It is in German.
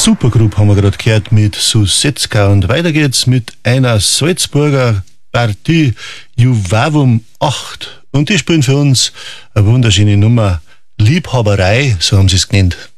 Supergroup haben wir gerade gehört mit Susetzka und weiter geht's mit einer Salzburger Partie Juvavum 8 und die spielen für uns eine wunderschöne Nummer Liebhaberei, so haben sie es genannt.